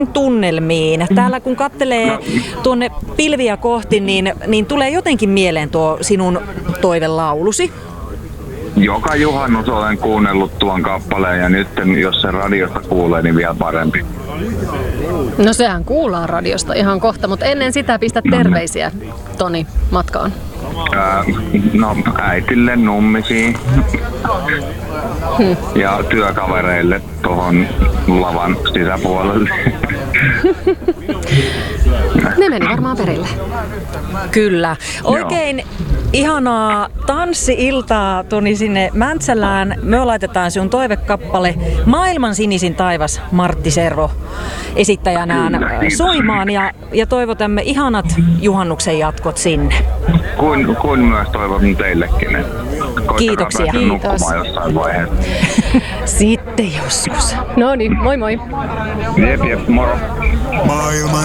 tunnelmiin. Täällä kun katselee tuonne pilviä kohti, niin tulee jotenkin mieleen tuo sinun toivelaulusi. Joka juhannus olen kuunnellut tuon kappaleen ja nyt jos se radiosta kuulee, niin vielä parempi. No sehän kuullaan radiosta ihan kohta, mutta ennen sitä pistä terveisiä Toni matkaan. No äitille, nummisiin ja työkavereille tuohon lavan sisäpuolelle. Ne meni varmaan perille. Kyllä. Oikein ihanaa tanssi-iltaa, Toni, sinne Mäntsälään. Me laitetaan sinun toivekappale Maailman sinisin taivas Martti Servo esittäjänään soimaan ja toivotamme ihanat juhannuksen jatkot sinne. Kuin myös toivon teillekin. Kiitoksia. Kiitos. Jossain vaiheessa. Sitten joskus. No niin, moi moi. Jep, moro.